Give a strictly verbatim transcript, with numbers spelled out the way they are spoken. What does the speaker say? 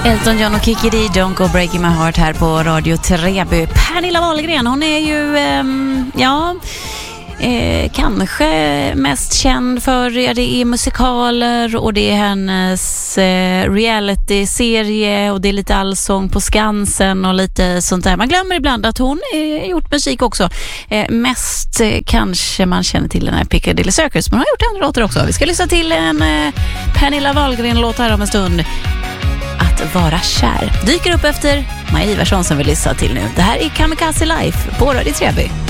Elton John och Kiki Dee, Don't Go Breaking My Heart här på Radio Treby. Pernilla Wahlgren, hon är ju, eh, ja... Eh, kanske mest känd för ja, det är musikaler och det är hennes eh, reality-serie och det är lite allsång på Skansen och lite sånt där. Man glömmer ibland att hon eh, gjort musik också. Eh, mest eh, kanske man känner till den här Piccadilly Circus, men hon har gjort andra låtar också. Vi ska lyssna till en eh, Pernilla Wahlgren-låt här om en stund. Att vara kär. Dyker upp efter Maja Ivarsson som vi lyssnar till nu. Det här är Kamikaze Life på Radio Treby.